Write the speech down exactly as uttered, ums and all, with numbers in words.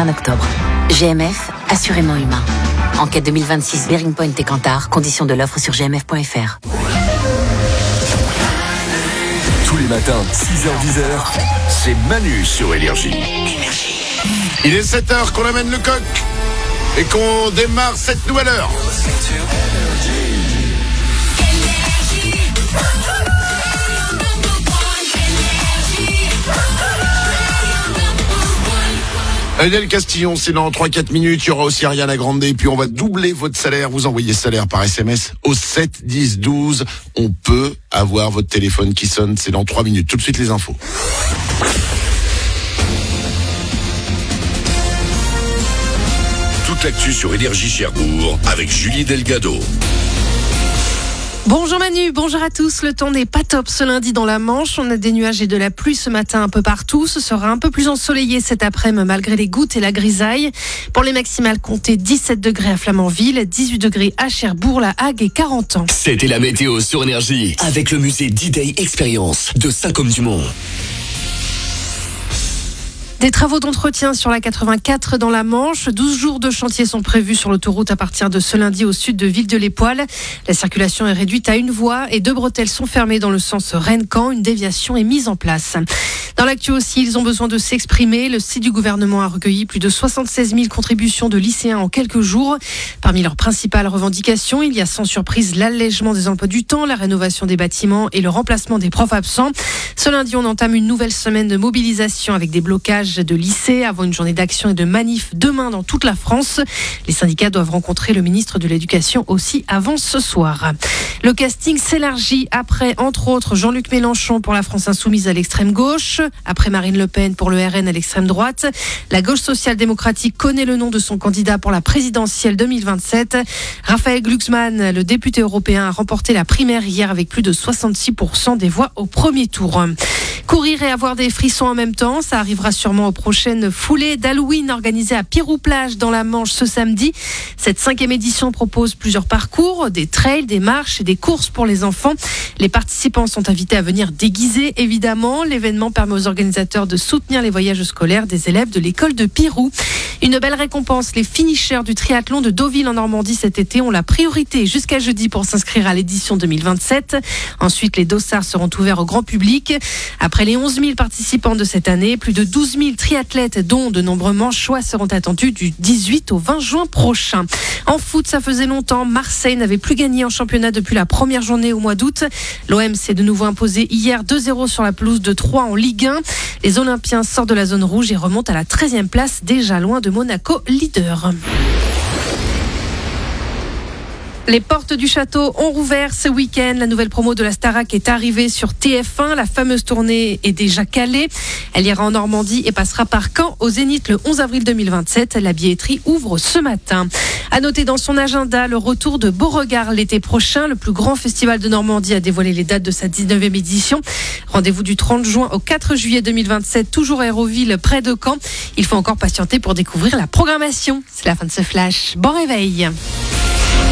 un octobre. G M F, assurément humain. Enquête deux mille vingt-six, Bearing Point et Kantar. Conditions de l'offre sur g m f point f r. Tous les matins, six heures dix heures, c'est Manu sur Énergie. Il est sept heures qu'on amène le coq et qu'on démarre cette nouvelle heure. Adèle Castillon, c'est dans trois à quatre minutes. Il y aura aussi Ariana Grande. Et puis on va doubler votre salaire. Vous envoyez salaire par S M S au sept dix douze. On peut avoir votre téléphone qui sonne. C'est dans trois minutes. Tout de suite les infos. Toute l'actu sur Énergie Cherbourg avec Julie Delgado. Bonjour Manu, bonjour à tous. Le temps n'est pas top ce lundi dans la Manche. On a des nuages et de la pluie ce matin un peu partout. Ce sera un peu plus ensoleillé cet après-midi malgré les gouttes et la grisaille. Pour les maximales, comptez dix-sept degrés à Flamanville, dix-huit degrés à Cherbourg, La Hague et quarante ans. C'était la météo sur Énergie avec le musée D-Day Experience de Saint-Côme-du-Mont. Des travaux d'entretien sur la quatre-vingt-quatre dans la Manche. douze jours de chantier sont prévus sur l'autoroute à partir de ce lundi au sud de Villedieu-les-Poêles. La circulation est réduite à une voie et deux bretelles sont fermées dans le sens Rennes-Caen. Une déviation est mise en place. Dans l'actu aussi, ils ont besoin de s'exprimer. Le site du gouvernement a recueilli plus de soixante-seize mille contributions de lycéens en quelques jours. Parmi leurs principales revendications, il y a sans surprise l'allègement des emplois du temps, la rénovation des bâtiments et le remplacement des profs absents. Ce lundi, on entame une nouvelle semaine de mobilisation avec des blocages de lycées avant une journée d'action et de manif demain dans toute la France. Les syndicats doivent rencontrer le ministre de l'Éducation aussi avant ce soir. Le casting s'élargit après, entre autres, Jean-Luc Mélenchon pour la France Insoumise à l'extrême gauche, après Marine Le Pen pour le R N à l'extrême droite. La gauche social-démocratique connaît le nom de son candidat pour la présidentielle deux mille vingt-sept. Raphaël Glucksmann, le député européen, a remporté la primaire hier avec plus de soixante-six pour cent des voix au premier tour. Courir et avoir des frissons en même temps, ça arrivera sûrement aux prochaines foulées d'Halloween organisées à Pirou-Plage dans la Manche ce samedi. Cette cinquième édition propose plusieurs parcours, des trails, des marches et des courses pour les enfants. Les participants sont invités à venir déguisés, évidemment. L'événement permet aux organisateurs de soutenir les voyages scolaires des élèves de l'école de Pirou. Une belle récompense, les finishers du triathlon de Deauville en Normandie cet été ont la priorité jusqu'à jeudi pour s'inscrire à l'édition deux mille vingt-sept. Ensuite, les dossards seront ouverts au grand public. Après les onze mille participants de cette année, plus de douze mille triathlètes, dont de nombreux manchois, seront attendus du dix-huit au vingt juin prochain. En foot, ça faisait longtemps. Marseille n'avait plus gagné en championnat depuis la première journée au mois d'août. L'O M s'est de nouveau imposé hier deux zéro sur la pelouse de Troyes en Ligue un. Les Olympiens sortent de la zone rouge et remontent à la treizième place, déjà loin de Monaco, leader. Les portes du château ont rouvert ce week-end. La nouvelle promo de la Starac est arrivée sur T F un. La fameuse tournée est déjà calée. Elle ira en Normandie et passera par Caen au Zénith le onze avril deux mille vingt-sept. La billetterie ouvre ce matin. À noter dans son agenda le retour de Beauregard l'été prochain. Le plus grand festival de Normandie a dévoilé les dates de sa dix-neuvième édition. Rendez-vous du trente juin au quatre juillet deux mille vingt-sept, toujours à Hérouville, près de Caen. Il faut encore patienter pour découvrir la programmation. C'est la fin de ce flash. Bon réveil.